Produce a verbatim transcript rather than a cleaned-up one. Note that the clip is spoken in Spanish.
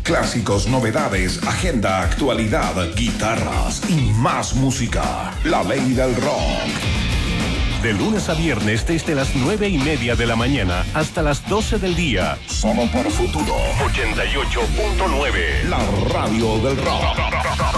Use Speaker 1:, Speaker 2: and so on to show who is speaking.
Speaker 1: Clásicos, novedades, agenda, actualidad, guitarras y más música. La ley del rock.
Speaker 2: De lunes a viernes desde las nueve y media de la mañana hasta las doce del día.
Speaker 1: Solo por Futuro
Speaker 2: ochenta y ocho punto nueve.
Speaker 1: La radio del rock.